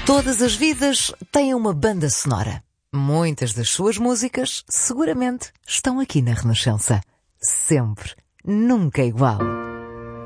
Todas as vidas têm uma banda sonora. Muitas das suas músicas, seguramente, estão aqui na Renascença. Sempre. Nunca igual.